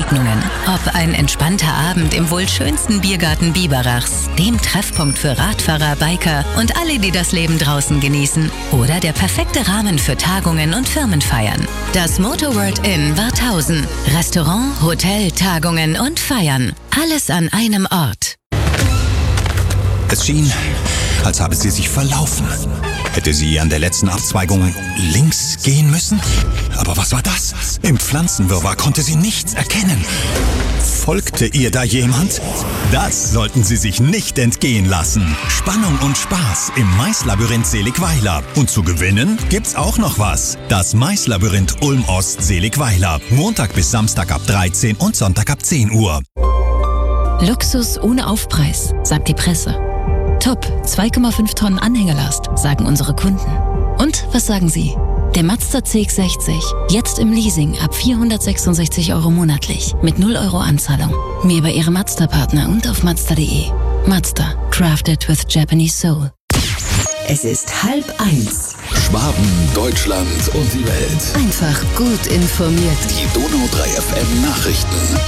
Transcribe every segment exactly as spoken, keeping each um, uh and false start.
Begegnungen. Ob ein entspannter Abend im wohl schönsten Biergarten Biberachs, dem Treffpunkt für Radfahrer, Biker und alle, die das Leben draußen genießen. Oder der perfekte Rahmen für Tagungen und Firmenfeiern. Das Motorworld Inn Warthausen. Restaurant, Hotel, Tagungen und Feiern. Alles an einem Ort. Es schien, als habe sie sich verlaufen. Hätte sie an der letzten Abzweigung links gehen müssen? Aber was war das? Im Pflanzenwirrwarr konnte sie nichts erkennen. Folgte ihr da jemand? Das sollten Sie sich nicht entgehen lassen. Spannung und Spaß im Maislabyrinth Seligweiler. Und zu gewinnen gibt's auch noch was. Das Maislabyrinth Ulm-Ost Seligweiler. Montag bis Samstag ab dreizehn und Sonntag ab zehn Uhr. Luxus ohne Aufpreis, sagt die Presse. Top, zwei Komma fünf Tonnen Anhängerlast, sagen unsere Kunden. Und was sagen Sie? Der Mazda C X sechzig, jetzt im Leasing ab vierhundertsechsundsechzig Euro monatlich, mit null Euro Anzahlung. Mehr bei Ihrem Mazda-Partner und auf Mazda punkt de. Mazda, crafted with Japanese soul. Es ist halb eins. Schwaben, Deutschland und die Welt. Einfach gut informiert. Die Donau drei F M Nachrichten.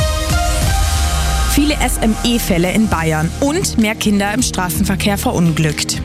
Viele S M E-Fälle in Bayern und mehr Kinder im Straßenverkehr verunglückt.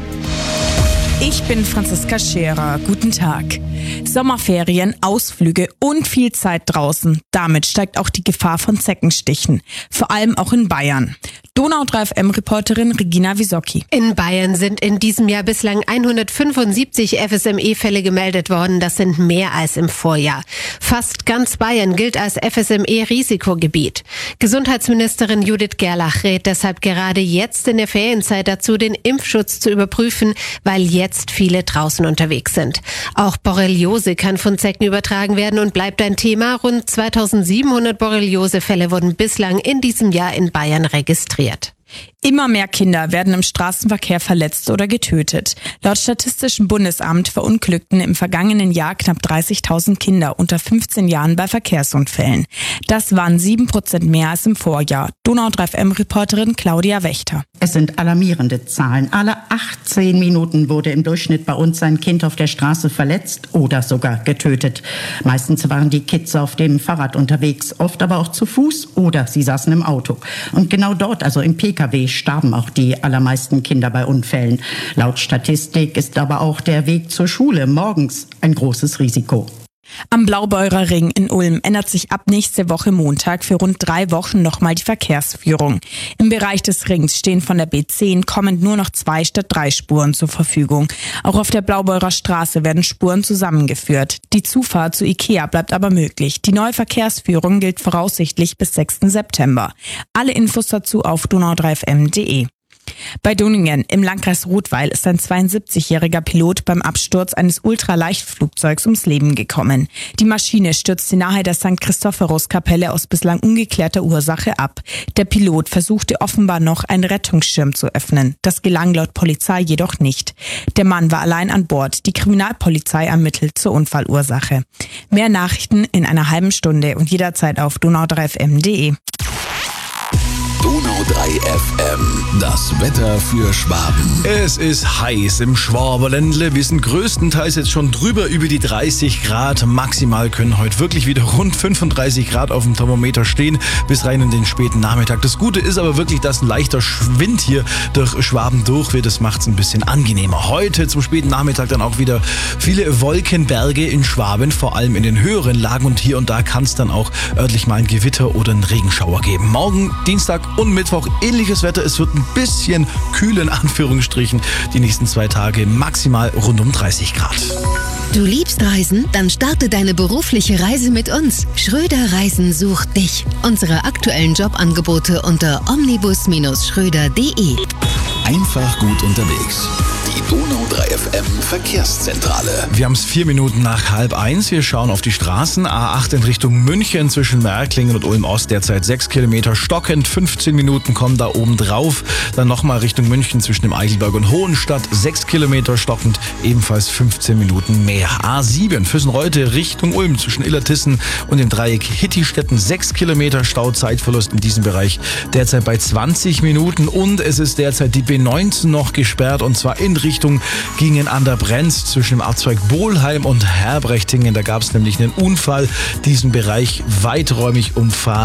Ich bin Franziska Scherer. Guten Tag. Sommerferien, Ausflüge und viel Zeit draußen. Damit steigt auch die Gefahr von Zeckenstichen. Vor allem auch in Bayern. Donau drei F M-Reporterin Regina Wisocki. In Bayern sind in diesem Jahr bislang hundertfünfundsiebzig F S M E-Fälle gemeldet worden. Das sind mehr als im Vorjahr. Fast ganz Bayern gilt als F S M E-Risikogebiet. Gesundheitsministerin Judith Gerlach rät deshalb gerade jetzt in der Ferienzeit dazu, den Impfschutz zu überprüfen, weil jetzt viele draußen unterwegs sind. Auch Borreliose kann von Zecken übertragen werden und bleibt ein Thema. Rund zweitausendsiebenhundert Borreliose-Fälle wurden bislang in diesem Jahr in Bayern registriert. Immer mehr Kinder werden im Straßenverkehr verletzt oder getötet. Laut Statistischem Bundesamt verunglückten im vergangenen Jahr knapp dreißigtausend Kinder unter fünfzehn Jahren bei Verkehrsunfällen. Das waren sieben Prozent mehr als im Vorjahr. Donau drei F M-Reporterin Claudia Wächter. Es sind alarmierende Zahlen. Alle achtzehn Minuten wurde im Durchschnitt bei uns ein Kind auf der Straße verletzt oder sogar getötet. Meistens waren die Kids auf dem Fahrrad unterwegs, oft aber auch zu Fuß oder sie saßen im Auto. Und genau dort, also im P K W, starben auch die allermeisten Kinder bei Unfällen. Laut Statistik ist aber auch der Weg zur Schule morgens ein großes Risiko. Am Blaubeurer Ring in Ulm ändert sich ab nächste Woche Montag für rund drei Wochen nochmal die Verkehrsführung. Im Bereich des Rings stehen von der B zehn kommend nur noch zwei statt drei Spuren zur Verfügung. Auch auf der Blaubeurer Straße werden Spuren zusammengeführt. Die Zufahrt zu Ikea bleibt aber möglich. Die neue Verkehrsführung gilt voraussichtlich bis sechsten September. Alle Infos dazu auf donau drei f m punkt de. Bei Doningen im Landkreis Rothweil ist ein zweiundsiebzigjähriger Pilot beim Absturz eines Ultraleichtflugzeugs ums Leben gekommen. Die Maschine stürzte nahe der Sankt Christophorus-Kapelle aus bislang ungeklärter Ursache ab. Der Pilot versuchte offenbar noch, einen Rettungsschirm zu öffnen. Das gelang laut Polizei jedoch nicht. Der Mann war allein an Bord. Die Kriminalpolizei ermittelt zur Unfallursache. Mehr Nachrichten in einer halben Stunde und jederzeit auf donau drei f m punkt de. Donau drei F M, das Wetter für Schwaben. Es ist heiß im Schwaberländle. Wir sind größtenteils jetzt schon drüber über die dreißig Grad. Maximal können heute wirklich wieder rund fünfunddreißig Grad auf dem Thermometer stehen, bis rein in den späten Nachmittag. Das Gute ist aber wirklich, dass ein leichter Wind hier durch Schwaben durch wird. Das macht es ein bisschen angenehmer. Heute zum späten Nachmittag dann auch wieder viele Wolkenberge in Schwaben, vor allem in den höheren Lagen. Und hier und da kann es dann auch örtlich mal ein Gewitter oder einen Regenschauer geben. Morgen, Dienstag und Mittwoch ähnliches Wetter. Es wird ein bisschen kühl in Anführungsstrichen. Die nächsten zwei Tage maximal rund um dreißig Grad. Du liebst Reisen? Dann starte deine berufliche Reise mit uns. Schröder Reisen sucht dich. Unsere aktuellen Jobangebote unter omnibus Schröder punkt de. Einfach gut unterwegs. Die Donau drei F M Verkehrszentrale. Wir haben es vier Minuten nach halb eins. Wir schauen auf die Straßen. A acht in Richtung München zwischen Märklingen und Ulm-Ost derzeit sechs Kilometer stockend. fünfzehn Minuten kommen da oben drauf. Dann nochmal Richtung München zwischen dem Eichelberg und Hohenstadt. sechs Kilometer stockend, ebenfalls fünfzehn Minuten mehr. A sieben Füssenreute Richtung Ulm zwischen Illertissen und dem Dreieck Hittistetten. sechs Kilometer Stauzeitverlust in diesem Bereich. Derzeit bei zwanzig Minuten. Und es ist derzeit die B neunzehn noch gesperrt. Und zwar in Richtung Gingen an der Brenz zwischen dem Abzweig Bohlheim und Herbrechtingen. Da gab es nämlich einen Unfall. Diesen Bereich weiträumig umfahren.